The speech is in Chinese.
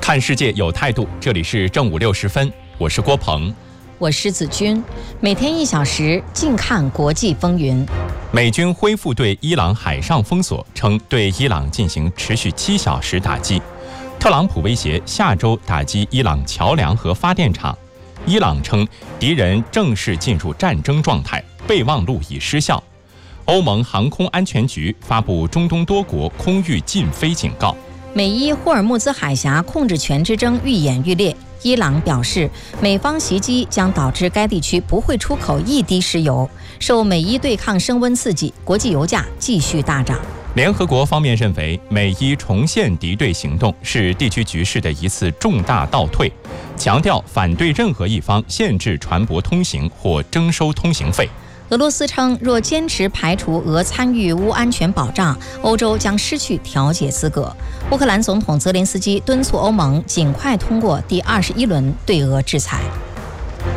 看世界有态度，这里是正午6时分，我是郭鹏， 我是子君，每天1小时，静看国际风云。 美军恢复对伊朗海上封锁，称对伊朗进行持续7小时打击。特朗普威胁下周打击伊朗桥梁和发电厂。伊朗称敌人正式进入战争状态，备忘录已失效。欧盟航空安全局发布中东多国空域禁飞警告。 美伊霍尔木兹海峡控制权之争愈演愈烈，伊朗表示美方袭击将导致该地区不会出口一滴石油。受美伊对抗升温刺激，国际油价继续大涨。 联合国方面认为，美伊重现敌对行动是地区局势的一次重大倒退，强调反对任何一方限制船舶通行或征收通行费。 俄罗斯称，若坚持排除俄参与乌安全保障，欧洲将失去调解资格。乌克兰总统泽连斯基敦促欧盟尽快通过第21轮对俄制裁。